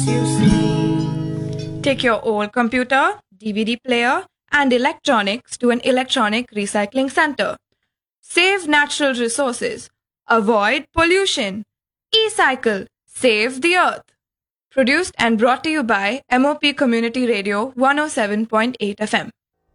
you see. Take your old computer, DVD player, and electronics to an electronic recycling center. Save natural resources. Avoid pollution. E-cycle. Save the earth. Produced and brought to you by MOP Community Radio 107.8 FM.